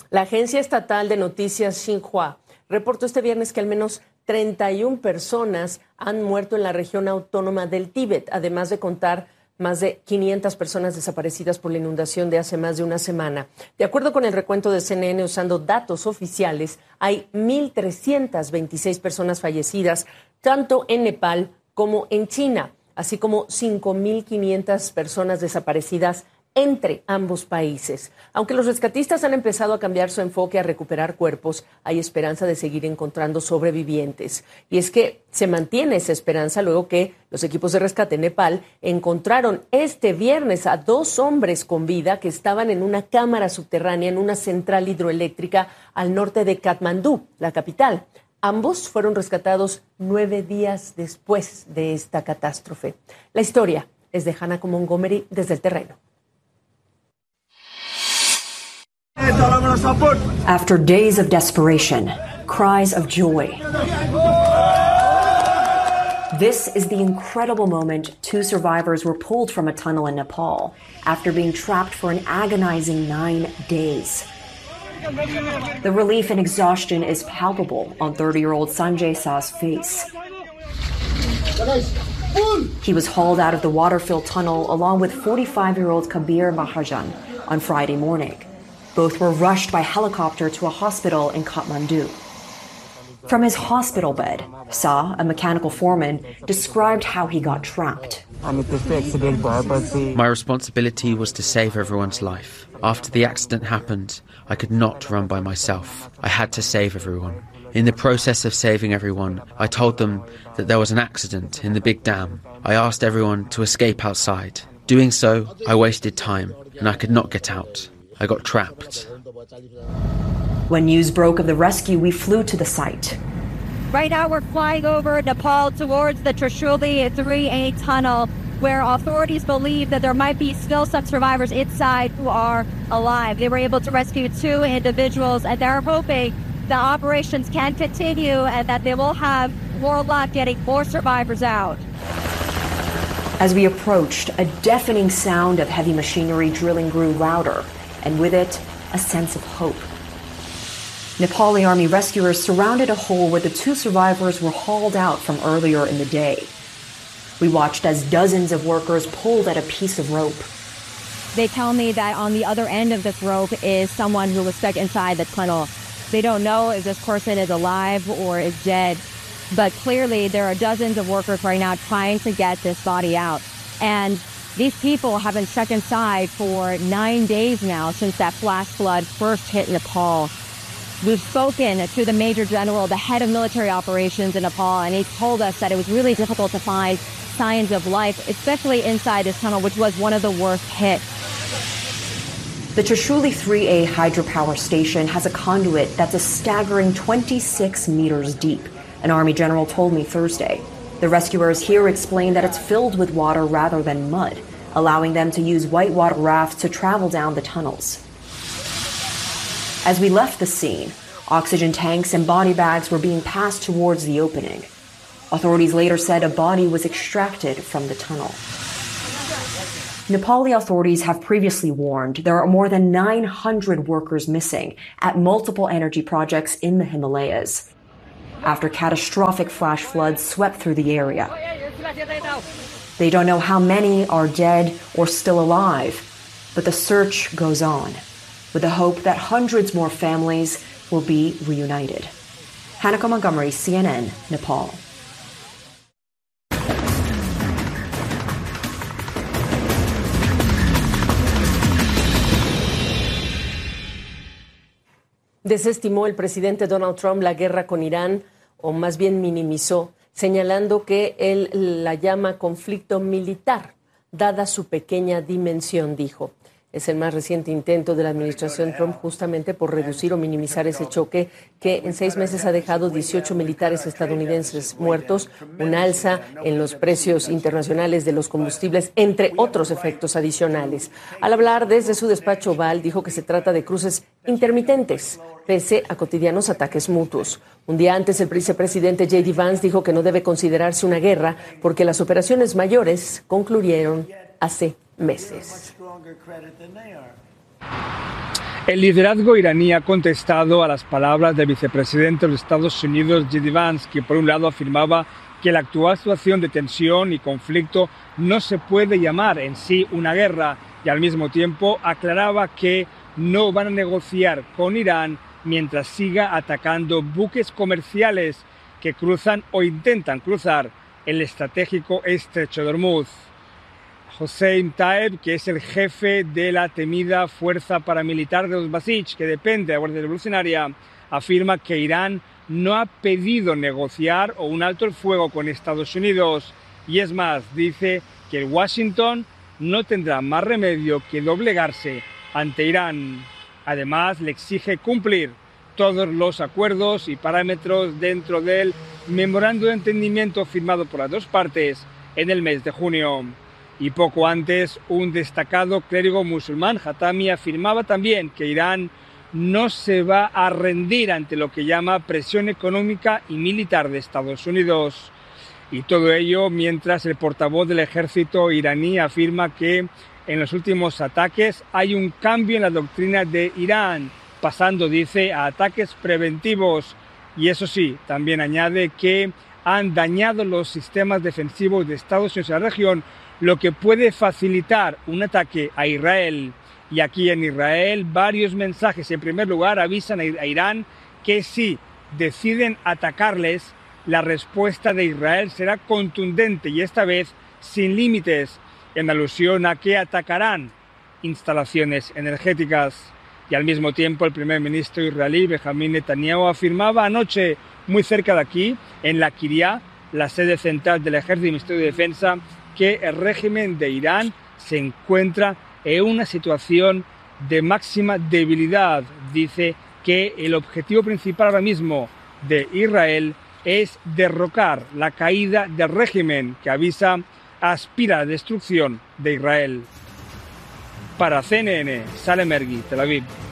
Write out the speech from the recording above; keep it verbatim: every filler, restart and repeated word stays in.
La agencia estatal de noticias Xinhua reportó este viernes que al menos treinta y una personas han muerto en la región autónoma del Tíbet, además de contar más de quinientas personas desaparecidas por la inundación de hace más de una semana. De acuerdo con el recuento de C N N, usando datos oficiales, hay mil trescientas veintiséis personas fallecidas, tanto en Nepal como en China, así como cinco mil quinientas personas desaparecidas entre ambos países. Aunque los rescatistas han empezado a cambiar su enfoque a recuperar cuerpos, hay esperanza de seguir encontrando sobrevivientes. Y es que se mantiene esa esperanza luego que los equipos de rescate en Nepal encontraron este viernes a dos hombres con vida que estaban en una cámara subterránea en una central hidroeléctrica al norte de Katmandú, la capital. Ambos fueron rescatados nueve días después de esta catástrofe. La historia es de Hannah Montgomery desde el terreno. After days of desperation, cries of joy. This is the incredible moment two survivors were pulled from a tunnel in Nepal after being trapped for an agonizing nine days. The relief and exhaustion is palpable on thirty-year-old Sanjay Sah's face. He was hauled out of the water-filled tunnel along with forty-five-year-old Kabir Mahajan on Friday morning. Both were rushed by helicopter to a hospital in Kathmandu. From his hospital bed, Sah, a mechanical foreman, described how he got trapped. My responsibility was to save everyone's life. After the accident happened, I could not run by myself. I had to save everyone. In the process of saving everyone, I told them that there was an accident in the big dam. I asked everyone to escape outside. Doing so, I wasted time, and I could not get out. I got trapped. When news broke of the rescue, we flew to the site. Right now we're flying over Nepal towards the Trishuli three A tunnel, where authorities believe that there might be still some survivors inside who are alive. They were able to rescue two individuals, and they're hoping the operations can continue and that they will have more luck getting more survivors out. As we approached, a deafening sound of heavy machinery drilling grew louder, and with it, a sense of hope. Nepali Army rescuers surrounded a hole where the two survivors were hauled out from earlier in the day. We watched as dozens of workers pulled at a piece of rope. They tell me that on the other end of this rope is someone who was stuck inside the tunnel. They don't know if this person is alive or is dead, but clearly there are dozens of workers right now trying to get this body out. And these people have been stuck inside for nine days now since that flash flood first hit Nepal. We've spoken to the Major General, the head of military operations in Nepal, and he told us that it was really difficult to find signs of life, especially inside this tunnel, which was one of the worst hit. The Trishuli three A hydropower station has a conduit that's a staggering twenty-six meters deep, an Army general told me Thursday. The rescuers here explained that it's filled with water rather than mud, allowing them to use whitewater rafts to travel down the tunnels. As we left the scene, oxygen tanks and body bags were being passed towards the opening. Authorities later said a body was extracted from the tunnel. Nepali authorities have previously warned there are more than nine hundred workers missing at multiple energy projects in the Himalayas after catastrophic flash floods swept through the area. They don't know how many are dead or still alive, but the search goes on, with the hope that hundreds more families will be reunited. Hannah Montgomery, C N N, Nepal. Desestimó el presidente Donald Trump la guerra con Irán, o más bien minimizó, señalando que él la llama conflicto militar, dada su pequeña dimensión, dijo. Es el más reciente intento de la administración Trump justamente por reducir o minimizar ese choque que en seis meses ha dejado dieciocho militares estadounidenses muertos, un alza en los precios internacionales de los combustibles, entre otros efectos adicionales. Al hablar desde su despacho Oval, dijo que se trata de cruces intermitentes, pese a cotidianos ataques mutuos. Un día antes, el vicepresidente J D Vance dijo que no debe considerarse una guerra porque las operaciones mayores concluyeron hace meses. El liderazgo iraní ha contestado a las palabras del vicepresidente de los Estados Unidos, J D Vance, que por un lado afirmaba que la actual situación de tensión y conflicto no se puede llamar en sí una guerra, y al mismo tiempo aclaraba que no van a negociar con Irán mientras siga atacando buques comerciales que cruzan o intentan cruzar el estratégico estrecho de Hormuz. Hossein Taeb, que es el jefe de la temida fuerza paramilitar de los Basij, que depende de la Guardia Revolucionaria, afirma que Irán no ha pedido negociar o un alto el fuego con Estados Unidos. Y es más, dice que Washington no tendrá más remedio que doblegarse ante Irán. Además, le exige cumplir todos los acuerdos y parámetros dentro del memorando de entendimiento firmado por las dos partes en el mes de junio. Y poco antes, un destacado clérigo musulmán, Hatami, afirmaba también que Irán no se va a rendir ante lo que llama presión económica y militar de Estados Unidos. Y todo ello mientras el portavoz del ejército iraní afirma que en los últimos ataques hay un cambio en la doctrina de Irán, pasando, dice, a ataques preventivos. Y eso sí, también añade que han dañado los sistemas defensivos de Estados Unidos en la región, lo que puede facilitar un ataque a Israel. Y aquí en Israel varios mensajes. En primer lugar, avisan a Irán que si deciden atacarles, la respuesta de Israel será contundente y esta vez sin límites, en alusión a que atacarán instalaciones energéticas. Y al mismo tiempo el primer ministro israelí, Benjamin Netanyahu, afirmaba anoche, muy cerca de aquí, en la Kiryat, la sede central del Ejército y Ministerio de Defensa, que el régimen de Irán se encuentra en una situación de máxima debilidad. Dice que el objetivo principal ahora mismo de Israel es derrocar la caída del régimen que avisa aspira a la destrucción de Israel. Para C N N, Salem Ergui, Tel Aviv.